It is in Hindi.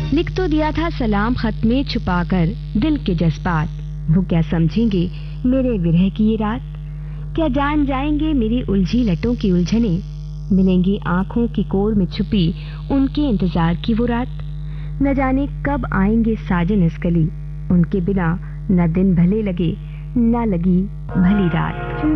लिख तो दिया था सलाम खत में छुपाकर दिल के जज्बात, वो क्या समझेंगे मेरे विरह की ये रात। क्या जान जाएंगे मेरी उलझी लटों की उलझने, मिलेंगी आंखों की कोर में छुपी उनके इंतजार की वो रात। न जाने कब आएंगे साजन इस गली, उनके बिना न दिन भले लगे न लगी भली रात।